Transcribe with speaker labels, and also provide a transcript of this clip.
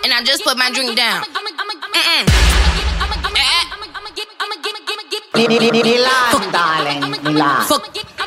Speaker 1: and I just put my drink down.
Speaker 2: Milan, darling, Milan.
Speaker 1: Fuck.